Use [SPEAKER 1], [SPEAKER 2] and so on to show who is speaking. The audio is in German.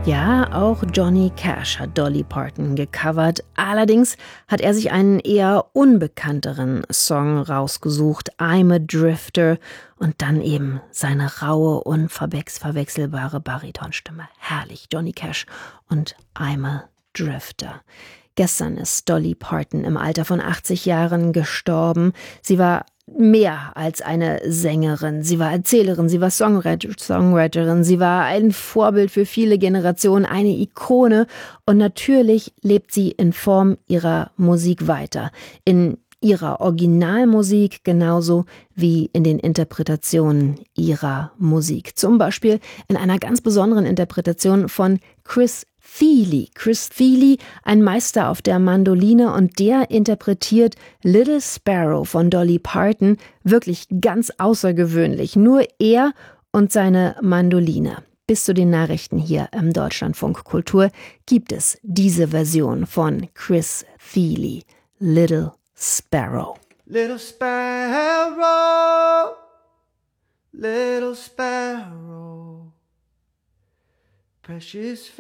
[SPEAKER 1] Ja, auch Johnny Cash hat Dolly Parton gecovert. Allerdings hat er sich einen eher unbekannteren Song rausgesucht, I'm a Drifter, und dann eben seine raue, unverwechselbare Baritonstimme. Herrlich, Johnny Cash und I'm a Drifter. Gestern ist Dolly Parton im Alter von 80 Jahren gestorben. Sie war mehr als eine Sängerin. Sie war Erzählerin, sie war Songwriterin, sie war ein Vorbild für viele Generationen, eine Ikone. Und natürlich lebt sie in Form ihrer Musik weiter. In ihrer Originalmusik genauso wie in den Interpretationen ihrer Musik. Zum Beispiel in einer ganz besonderen Interpretation von Chris Thile. Chris Thile, ein Meister auf der Mandoline, und der interpretiert Little Sparrow von Dolly Parton wirklich ganz außergewöhnlich. Nur er und seine Mandoline. Bis zu den Nachrichten hier im Deutschlandfunk Kultur gibt es diese Version von Chris Thile, Little Sparrow.
[SPEAKER 2] Little sparrow, precious